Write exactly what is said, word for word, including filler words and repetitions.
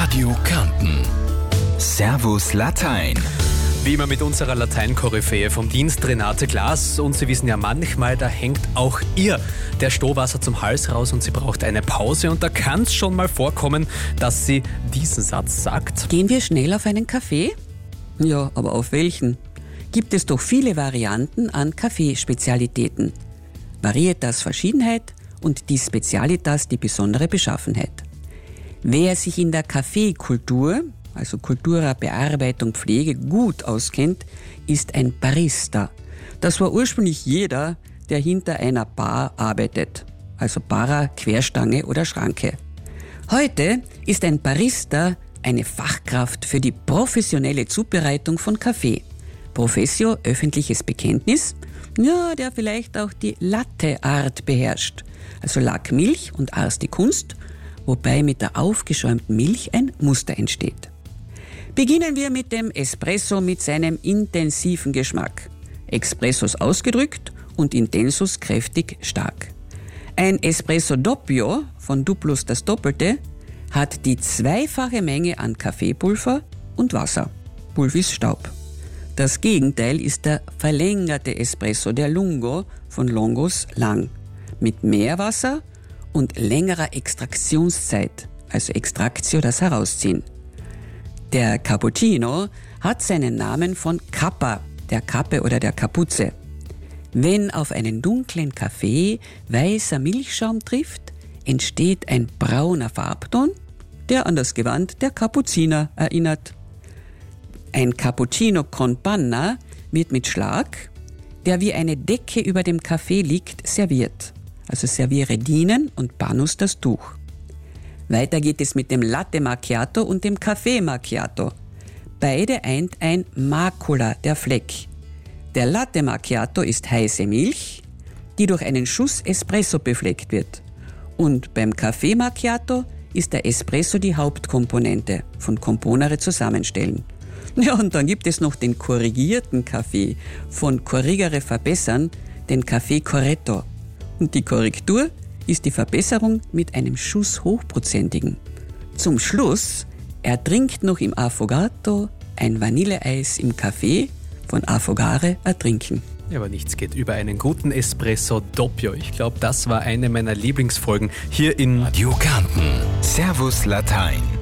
Radio Kärnten. Servus Latein. Wie immer mit unserer Latein-Koryphäe vom Dienst Renate Glas. Und Sie wissen ja manchmal, da hängt auch ihr der Stohwasser zum Hals raus und sie braucht eine Pause. Und da kann es schon mal vorkommen, dass sie diesen Satz sagt. Gehen wir schnell auf einen Kaffee? Ja, aber auf welchen? Gibt es doch viele Varianten an Kaffeespezialitäten. Varietas Verschiedenheit und die Specialitas die besondere Beschaffenheit. Wer sich in der Kaffeekultur, also Kultura, Bearbeitung, Pflege, gut auskennt, ist ein Barista. Das war ursprünglich jeder, der hinter einer Bar arbeitet, also Barra, Querstange oder Schranke. Heute ist ein Barista eine Fachkraft für die professionelle Zubereitung von Kaffee. Professio, öffentliches Bekenntnis, ja, der vielleicht auch die Latte-Art beherrscht, also Lackmilch und Ars die Kunst, wobei mit der aufgeschäumten Milch ein Muster entsteht. Beginnen wir mit dem Espresso mit seinem intensiven Geschmack. Expressos ausgedrückt und Intensus kräftig stark. Ein Espresso doppio, von Duplus das Doppelte, hat die zweifache Menge an Kaffeepulver und Wasser. Pulvis Staub. Das Gegenteil ist der verlängerte Espresso, der Lungo, von Longus lang, mit mehr Wasser und längerer Extraktionszeit, also Extraktio, das Herausziehen. Der Cappuccino hat seinen Namen von Kappa, der Kappe oder der Kapuze. Wenn auf einen dunklen Kaffee weißer Milchschaum trifft, entsteht ein brauner Farbton, der an das Gewand der Kapuziner erinnert. Ein Cappuccino con panna wird mit Schlag, der wie eine Decke über dem Kaffee liegt, serviert. Also serviere dienen und pannus das Tuch. Weiter geht es mit dem Latte Macchiato und dem Café Macchiato. Beide eint ein Macula, der Fleck. Der Latte Macchiato ist heiße Milch, die durch einen Schuss Espresso befleckt wird. Und beim Café Macchiato ist der Espresso die Hauptkomponente, von Componere zusammenstellen. Ja, und dann gibt es noch den korrigierten Kaffee, von corrigere verbessern, den Café Corretto. Und die Korrektur ist die Verbesserung mit einem Schuss Hochprozentigen. Zum Schluss ertrinkt noch im Affogato ein Vanilleeis im Kaffee, von Affogare ertrinken. Ja, aber nichts geht über einen guten Espresso doppio. Ich glaube, das war eine meiner Lieblingsfolgen hier in Radio Kärnten. Servus Latein.